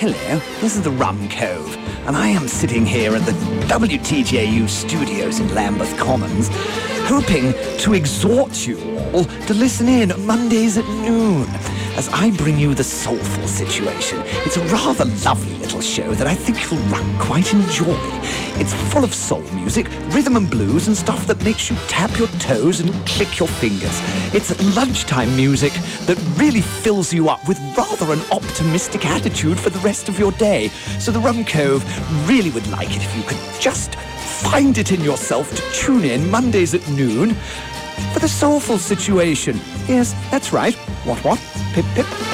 Hello, this is the Rum Cove, and I am sitting here at the WTJU studios in Lambeth Commons, hoping to exhort you all to listen in Mondays at noon as I bring you The Soulful Situation. It's a rather lovely little show that I think you'll quite enjoy. It's full of soul music, rhythm and blues, and stuff that makes you tap your toes and click your fingers. It's lunchtime music that really fills you up with rather an optimistic attitude for the rest of your day. So the Rum Cove really would like it if you could just find it in yourself to tune in Mondays at noon for The Soulful Situation. Yes, that's right. What? Pip, pip.